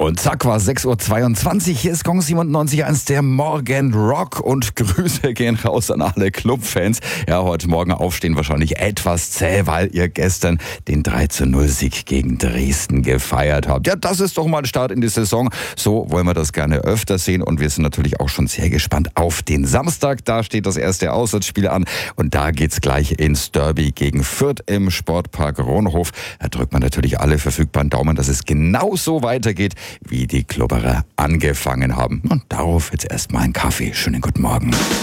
Und zack war 6.22 Uhr. Hier ist Gong 97.1, der Morgen Rock. Und Grüße gehen raus an alle Clubfans. Ja, heute Morgen aufstehen wahrscheinlich etwas zäh, weil ihr gestern den 3:0-Sieg gegen Dresden gefeiert habt. Ja, das ist doch mal ein Start in die Saison. So wollen wir das gerne öfter sehen. Und wir sind natürlich auch schon sehr gespannt auf den Samstag. Da steht das erste Auswärtsspiel an. Und da geht's gleich ins Derby gegen Fürth im Sportpark Ronhof. Da drückt man natürlich alle verfügbaren Daumen, dass es genauso weitergeht, wie die Klubberer angefangen haben. Und darauf jetzt erstmal ein Kaffee. Schönen guten Morgen.